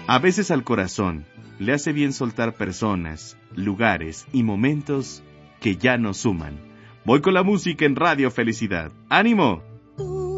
A veces al corazón le hace bien soltar personas, lugares y momentos que ya no suman. Voy con la música en Radio Felicidad. ¡Ánimo!